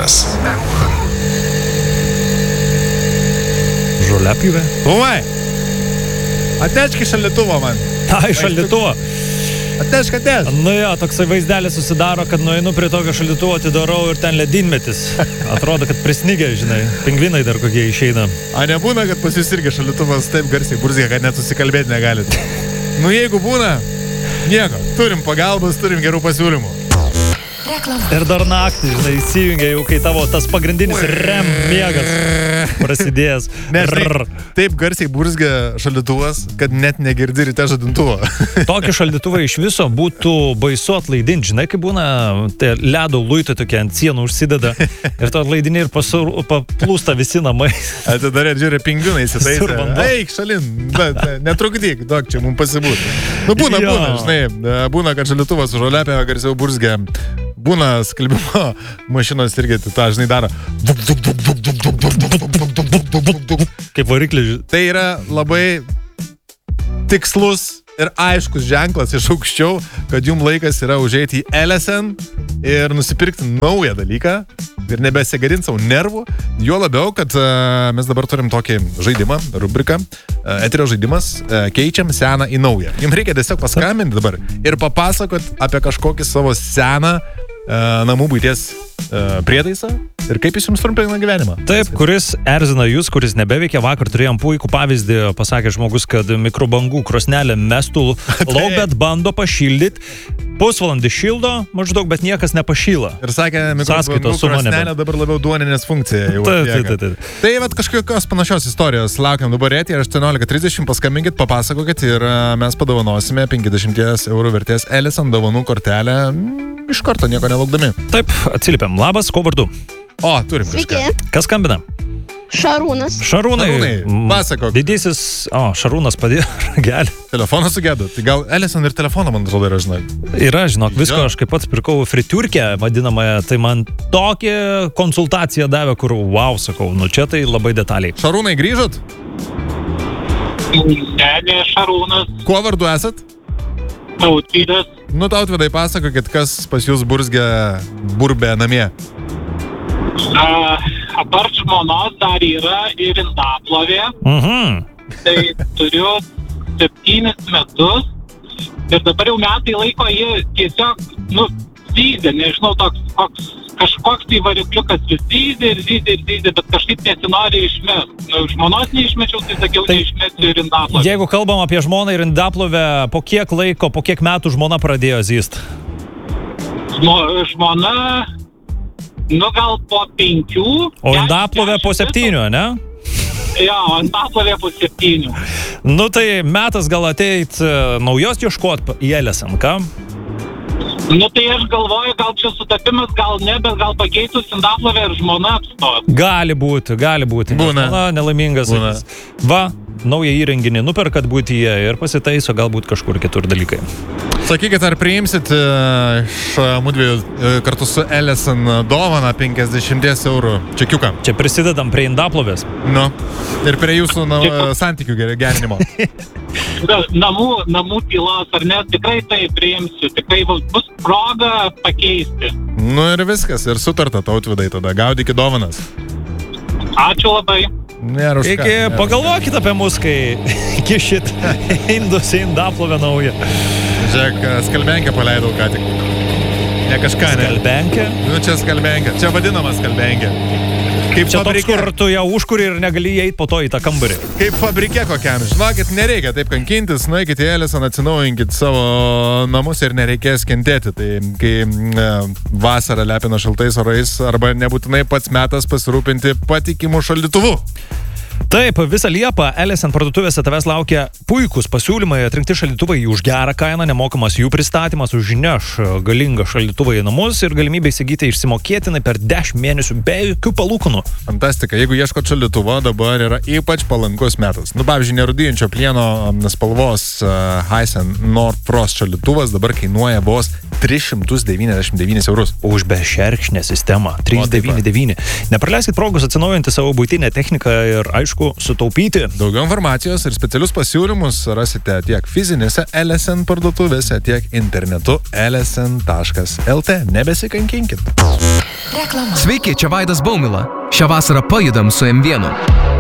metas. Žoliapjuvė? Uvai! Atneški šaldytuvą man. Tai šaldytuvo. Atnešk. Nu jo, toksai vaizdelis susidaro, kad nueinu prie tokio šaldytuvo, atidarau ir ten ledynmetis. Atrodo, kad prisnigė, žinai, pingvinai dar kokie išeina. A nebūna, kad pas jūs irgi šaldytuvas taip garsiai burzgia, kad net susikalbėti negalit. Nu jeigu būna, nieko. Turim pagalbos, turim gerų pasiūlymų. Ir dar naktį, žinai, įsijungia jau, kai tavo tas pagrindinis REM miegas prasidėjęs. Taip garsiai burzgia šaldytuvas, kad net negirdi ryte žadintuvo. Tokį šaldytuvą iš viso būtų baisu atlaidinti. Žinai, kai būna ledo luitai tokie ant sienų užsideda ir to atlaidiniai ir paplūsta visi namai. Atidarėt, žiūrė, pingvinai įsitaisė. Eik, šalin, netrukdyk, daug čia mums pasibūtų. Nu, būna, žinai, būna, kad šaldytuvas žoliapė garsiau burzgia. Būna skalbimo mašinos irgi tą, žinai, daro. Kaip variklį. Tai yra labai tikslus ir aiškus ženklas iš aukščiau, kad jums laikas yra užeiti į LSN ir nusipirkti naują dalyką ir nebesigadinti savo nervų. Jo labiau, kad mes dabar turim tokį žaidimą, rubriką, eterio žaidimas, keičiam seną į naują. Jums reikia tiesiog paskambinti dabar ir papasakot apie kažkokį savo seną namų buities prietaisą ir kaip jis jums trumpina gyvenimą. Taip, kuris erzina jūs, kuris nebeveikia. Vakar turėjom puikų pavyzdį, pasakė žmogus, kad mikrobangų krosnelę mestų lauk, bet bando pašildyti. Pusvalandį šildo maždaug, bet niekas nepašyla. Ir sakė, mikrobangų krosnelė dabar labiau duoninės funkcija. Taip. Tai vat kažkokios panašios istorijos laukiam dabar ir 18:30 paskambinkit, papasakokit ir mes padovanosime 50 eurų vertės Ellison dovanų kortelę iš karto, nieko nelaukdami. Taip, atsilipiam. Labas, ko vardu? O, turim kažką. Kas skambina? Šarūnas. Šarūnai, pasakok. Didysis, Šarūnas padėjo ragelį. Telefoną sugėdo. Tai gal Ellison ir telefoną, man atrodo, yra, žinai. Yra, žinok, visko, aš kaip pats pirkau fritiurkę vadinamąją, tai man tokią konsultaciją davė, kur wow, sakau, nu čia tai labai detaliai. Šarūnai, grįžot? Ne, Šarūnas. Kuo vardu esat? Tautvydas. Nu, Tautvydai, pasakokit, kas pas jūs burbė namie. Apart žmonos dar yra ir indaplovė. Tai turiu 7 metus ir dabar jau metai laiko jie tiesiog, zyzė, nežinau, kažkoks tai varikliukas vis zyzė, bet kažkaip nesinori išmest. Žmonos neišmečiau, tai sakiau, neišmesiu ir indaplovę. Jeigu kalbam apie žmoną ir indaplovę, po kiek laiko, po kiek metų žmona pradėjo zyst? Žmona, gal po 5. O indaplovė po 7, ne? Jo, indaplovė po 7. Nu tai metas gal ateit naujos ieškot į Ellison, ką? Nu tai aš galvoju, gal čia sutapimas, gal ne, bet gal pakeitus indaplovę ir žmona apstot. Gali būti. Būna. Žmona nelaimingas. Va, naują įrenginį nuperkat buityje ir pasitaiso galbūt kažkur kitur dalykai. Sakykit, ar priimsit iš mudviejų kartu su Ellison dovaną 50 eurų čekiuką? Čia prisidedam prie indaplovės. Nu, ir prie jūsų santykių gerinimo. Namų tylos, ar ne? Tikrai tai priimsiu. Tikrai bus proga pakeisti. Nu ir viskas, ir sutarta, Tautvydai, tada gaudykit dovanas. Ačiū labai. Pagalvokit apie mus, kai kišit indus į indaplovę naują. Žiūrėk, skalbenkę paleidau ką tik. Ne kažką, ne. Skalbenkę? Nu, čia skalbenkę. Čia vadinama skalbenkę. Kaip čia toks, kur tu ją užkuri ir negali įeit po to į tą kambarį. Kaip fabrike kokiam. Žinokit, nereikia taip kankintis, nueikit į Ellison, atsinaujinkit savo namus ir nereikės kentėti. Tai kai vasarą lepina šaltais orais, arba nebūtinai pats metas pasirūpinti patikimų šaldytuvu. Taip, visą Liepą Ellison parduotuvėse tavęs laukia puikūs pasiūlymai, atrinkti šaldytuvai už gerą kainą, nemokamas jų pristatymas, užneš galingą šaldytuvą į namus ir galimybę įsigyti išsimokėtinai per 10 mėnesių be jokių palūkanų. Fantastika, jeigu ieškot šaldytuvo, dabar yra ypač palankus metas. Pavyzdžiui, nerudijančio plieno spalvos Hisense Northfrost šaldytuvas dabar kainuoja vos 399 eurus. Už bešerkšnę sistemą 399. Nepraleiskit progos atsinaujinti savo buitinę techniką ir aišku, sutaupyti. Daugiau informacijos ir specialius pasiūlymus rasite tiek fizinėse LSN parduotuvėse, tiek internetu lsn.lt. Nebesikankinkit. Sveiki, čia Vaidas Baumila. Šią vasarą pajudam su M1.